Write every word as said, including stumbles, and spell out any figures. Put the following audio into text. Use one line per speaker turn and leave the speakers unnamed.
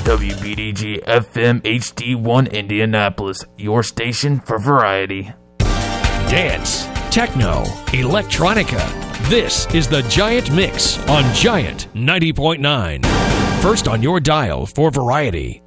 W B D G F M H D one Indianapolis, your station for variety.
Dance, techno, electronica. This is the Giant Mix on Giant ninety point nine. First on your dial for variety.